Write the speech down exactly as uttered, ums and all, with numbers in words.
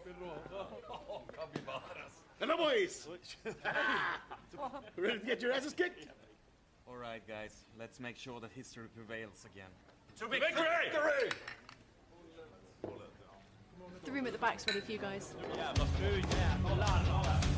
Hello, boys! Ready to get your asses kicked? All right, guys. Let's make sure that history prevails again. To victory! Victory! The room at the back's ready for you guys. Jävla frun, jävla larm.